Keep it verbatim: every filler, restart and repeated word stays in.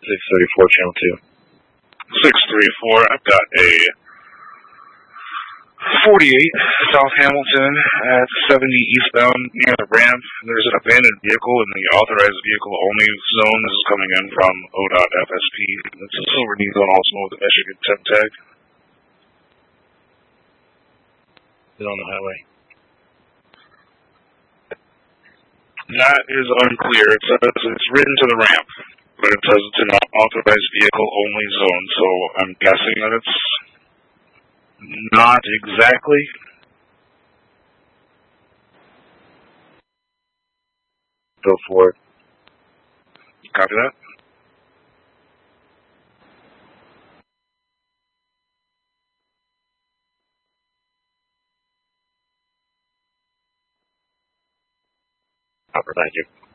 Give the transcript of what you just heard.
six thirty-four, channel two. six thirty-four, I've got a forty-eight South Hamilton at seventy eastbound near the ramp. There's an abandoned vehicle in the authorized vehicle only zone. This is coming in from O D O T F S P. It's a silver Nissan also with a Michigan temp tag. Is on the highway. That is unclear. It says it's written to the ramp, but it says it's an authorized vehicle only zone, so I'm guessing that it's not exactly. Go for it. Copy that. Thank you.